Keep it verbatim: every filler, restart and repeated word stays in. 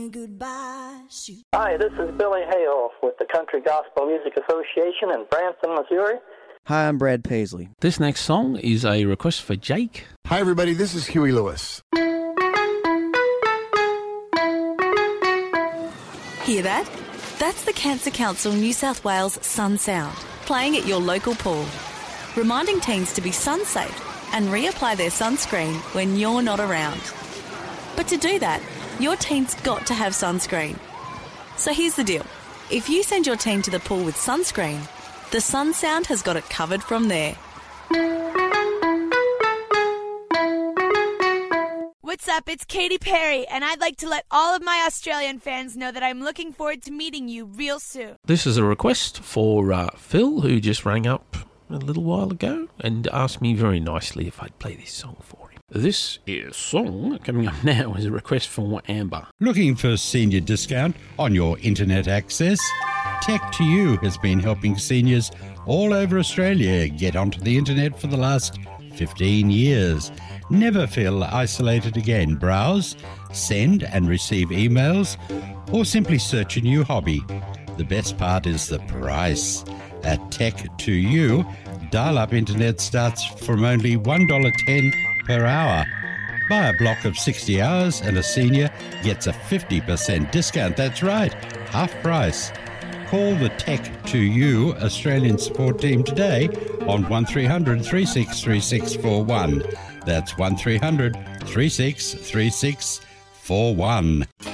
goodbye. Shoot. Hi, this is Billy Hale with the Country Gospel Music Association in Branson, Missouri. Hi, I'm Brad Paisley. This next song is a request for Jake. Hi, everybody. This is Huey Lewis. Hear that? That's the Cancer Council New South Wales Sun Sound, playing at your local pool, reminding teens to be sun safe and reapply their sunscreen when you're not around. But to do that, your teen's got to have sunscreen. So here's the deal. If you send your teen to the pool with sunscreen, the Sun Sound has got it covered from there. What's up? It's Katy Perry, and I'd like to let all of my Australian fans know that I'm looking forward to meeting you real soon. This is a request for uh, Phil, who just rang up a little while ago and asked me very nicely if I'd play this song for him. This is song coming up now is a request for Amber. Looking for senior discount on your internet access? Tech to You has been helping seniors all over Australia get onto the internet for the last fifteen years. Never feel isolated again. Browse, send and receive emails, or simply search a new hobby. The best part is the price. At Tech to You, dial-up internet starts from only one dollar ten per hour. Buy a block of sixty hours and a senior gets a fifty percent discount. That's right, half price. Call the Tech to You Australian support team today on one three hundred, three six three six four one. That's one three hundred, three six three six four one.